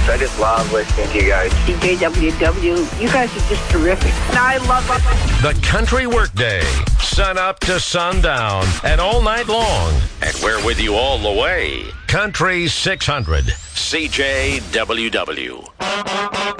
I just love listening to you guys. CJWW, you guys are just terrific. And I love it. The Country Workday, sun up to sundown and all night long. And we're with you all the way. Country 600. CJWW.